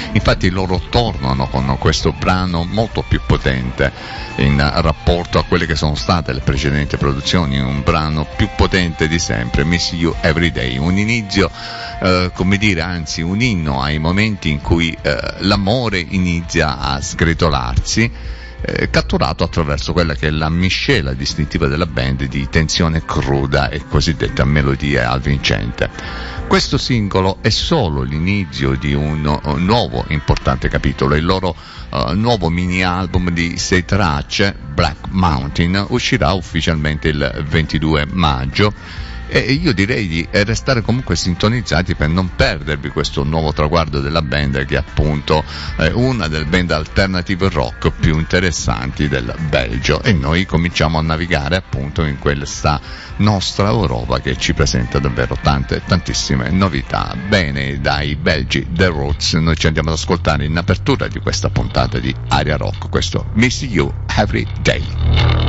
Infatti loro tornano con questo brano molto più potente in rapporto a quelle che sono state le precedenti produzioni, un brano più potente di sempre, Miss You Every Day, un inizio, come dire, anzi un inno ai momenti in cui l'amore inizia a sgretolarsi, catturato attraverso quella che è la miscela distintiva della band di tensione cruda e cosiddetta melodia avvincente. Questo singolo è solo l'inizio di un nuovo importante capitolo. Il loro nuovo mini album di 6 tracce, Black Mountain, uscirà ufficialmente il 22 maggio. E io direi di restare comunque sintonizzati per non perdervi questo nuovo traguardo della band, che è appunto una delle band alternative rock più interessanti del Belgio, e noi cominciamo a navigare appunto in questa nostra Europa che ci presenta davvero tantissime novità. Bene, dai belgi The Roots noi ci andiamo ad ascoltare in apertura di questa puntata di Aria Rock questo Miss You Every Day.